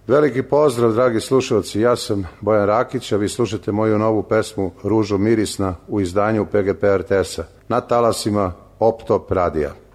Veliki pozdrav, dragi slušalci, ja sam Bojan Rakić, a vi slušate moju novu pesmu Ružo mirisna u izdanju PGP RTS-a na talasima Optop radija.